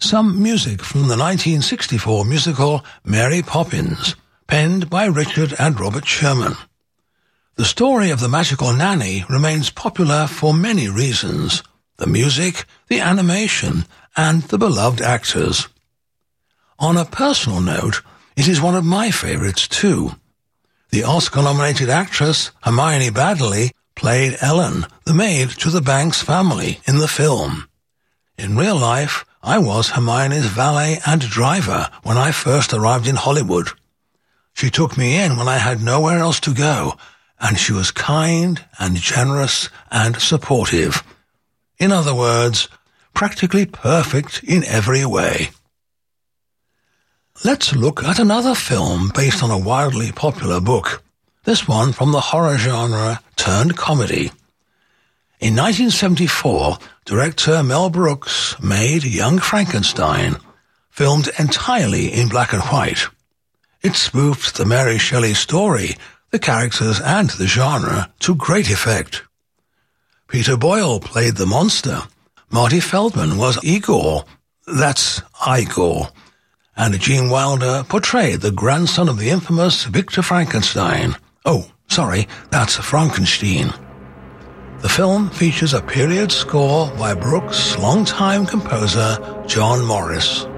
some music from the 1964 musical Mary Poppins, penned by Richard and Robert Sherman. The story of the magical nanny remains popular for many reasons: the music, the animation, and the beloved actors. On a personal note, it is one of my favorites too. The Oscar-nominated actress Hermione Baddeley played Ellen, the maid to the Banks family, in the film. In real life, I was Hermione's valet and driver when I first arrived in Hollywood. She took me in when I had nowhere else to go, and she was kind and generous and supportive. In other words, practically perfect in every way. Let's look at another film based on a wildly popular book, this one from the horror genre turned comedy. In 1974, director Mel Brooks made Young Frankenstein, filmed entirely in black and white. It spoofed the Mary Shelley story, the characters and the genre to great effect. Peter Boyle played the monster. Marty Feldman was Igor, that's Igor, and Gene Wilder portrayed the grandson of the infamous Victor Frankenstein. Oh, sorry, that's Frankenstein. The film features a period score by Brooks' longtime composer John Morris.